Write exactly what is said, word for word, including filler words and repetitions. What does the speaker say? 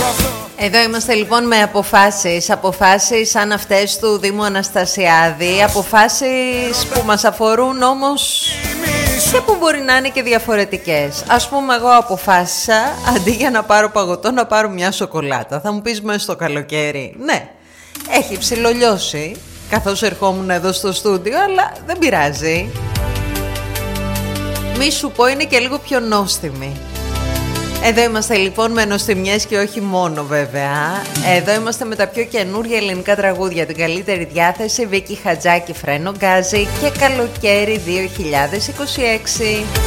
Εδώ είμαστε λοιπόν με αποφάσεις, αποφάσεις σαν αυτές του Δήμου Αναστασιάδη, αποφάσεις που μας αφορούν όμως και που μπορεί να είναι και διαφορετικές. Ας πούμε, εγώ αποφάσισα αντί για να πάρω παγωτό να πάρω μια σοκολάτα. Θα μου πεις μέσα στο καλοκαίρι. Ναι, έχει ψιλολιώσει καθώς ερχόμουν εδώ στο στούντιο, αλλά δεν πειράζει. Μη σου πω, είναι και λίγο πιο νόστιμη. Εδώ είμαστε λοιπόν με νοστιμιές και όχι μόνο βέβαια. Εδώ είμαστε με τα πιο καινούργια ελληνικά τραγούδια, την καλύτερη διάθεση, Βίκη Χατζάκη, Φρένο Γκάζι και καλοκαίρι δύο χιλιάδες είκοσι έξι.